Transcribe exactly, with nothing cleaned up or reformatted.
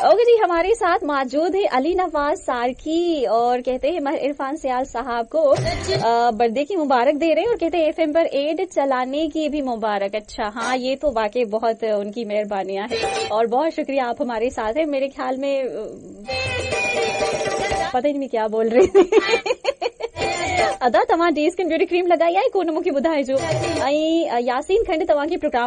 Okay जी, हमारे साथ मौजूद है अली नवाज सारकी और कहते हैं महर इरफान सियाल साहब को बर्थडे की मुबारक दे रहे हैं और कहते हैं एफएम पर एड चलाने की भी मुबारक। अच्छा, हाँ, ये तो वाकई बहुत उनकी मेहरबानियां हैं और बहुत शुक्रिया, आप हमारे साथ हैं। मेरे ख्याल में पता ही नहीं मैं क्या बोल रही थी। अदा तव्हां डे स्किन ब्यूटी क्रीम लगाई आहे कोन मूंखे ॿुधाइजो। ऐं यासीन खंड तव्हांखे प्रोग्राम